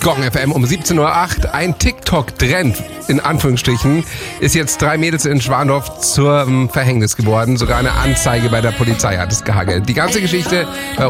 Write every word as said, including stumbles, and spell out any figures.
Gong F M um siebzehn Uhr acht. Ein TikTok-Trend, in Anführungsstrichen, ist jetzt drei Mädels in Schwandorf zum Verhängnis geworden. Sogar eine Anzeige bei der Polizei hat es gehagelt. Die ganze Geschichte bei